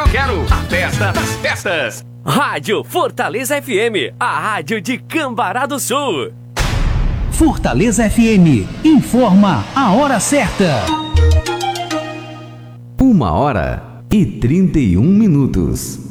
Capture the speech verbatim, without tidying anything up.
quero a festa das festas. Rádio Fortaleza F M, a rádio de Cambará do Sul. Fortaleza F M, informa a hora certa. Uma hora e trinta e um minutos.